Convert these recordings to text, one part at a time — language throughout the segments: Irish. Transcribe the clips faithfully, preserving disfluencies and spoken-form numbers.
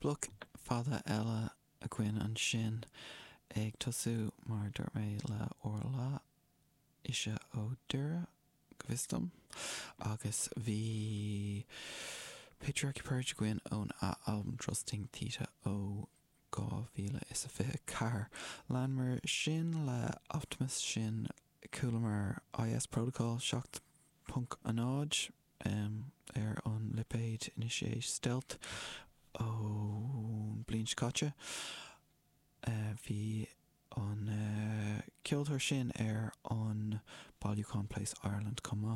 Bluc fada eile a gcuin an sin ag tosú mar dúir mé le orla ise ó dúra go bhistom agus bhí Patriarchy Purge gcuin ón a album Trusting Theta ó gá bhíle is a fithe car. Lean mar sin le Optimus sin coolamar I S Protocol seacht punk anáid um, ar an Lipade Initiate Stealth ó blin scotcha. Uh, bhí an uh, ceoltar sin ar an Ballycon Place Ireland comá.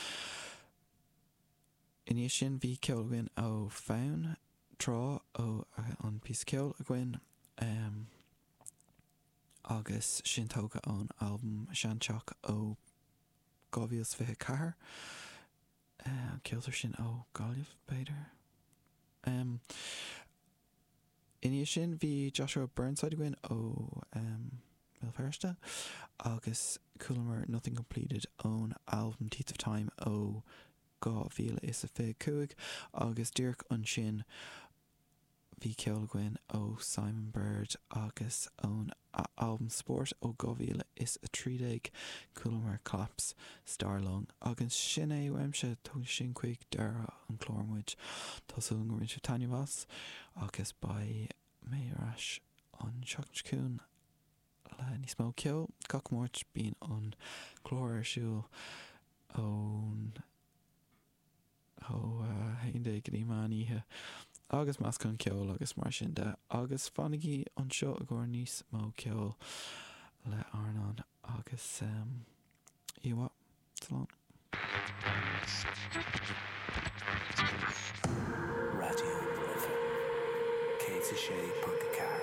Iní sin bhí ceolgwin ó Faun trá ó uh, an pís ceol a gcuin um, agus sin tóga an album Seanteach ó Gábhíos Fithe Cahar uh, ceoltar sin ó Gáilibh beidir. Um, Iní sin bhí Joshua Burnside gcuin ó um, Milfersta agus coolamar Nothing Completed ón album Teeth of Time ó gá bhíle is a fé cuaig agus dúirc an sin bhí ceol gcuin ó Simon Bird agus ón album Sport ó gá bhíle is a trídeig coolamar Collapse Starlung agus sin é weimse tó sin chuig dara an chlórmuid tásúil go rinse Tanya Voss agus ba mé arás an seachcún le níos mó ceol gach mórt bíon an chlór arsúil ón ó haindé go dtí máníthe agus más chun ceol agus mar sin de agus fannigí an seo a gcóir níos mó ceol le Arnon agus um, iwa talán. Radio Kate Shay Punkacar.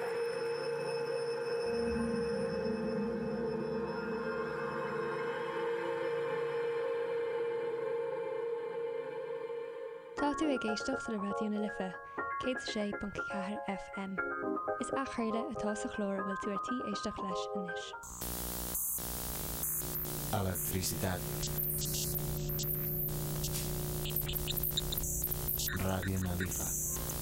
Tá tú ag éisteach le radio na Lifa, cé sé bunca cethir F M. Is a chuirde atá sa chlór bhfuil tú artí éisteach leis inis. Electricidad. Radio na Lifa.